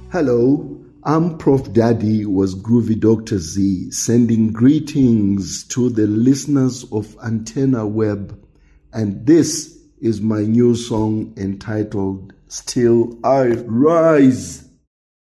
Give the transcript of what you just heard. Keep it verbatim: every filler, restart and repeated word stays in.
Hello, I'm Prof Daddy was Groovy Doctor Z, sending greetings to the listeners of Antenna Web, and this is my new song entitled Still I Rise.